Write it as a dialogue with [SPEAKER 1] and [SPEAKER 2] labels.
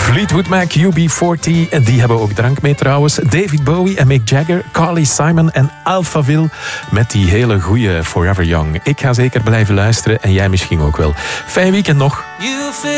[SPEAKER 1] Fleetwood Mac, UB40, en die hebben ook drank mee trouwens. David Bowie en Mick Jagger, Carly Simon en Alphaville met die hele goeie Forever Young. Ik ga zeker blijven luisteren en jij misschien ook wel. Fijn weekend nog.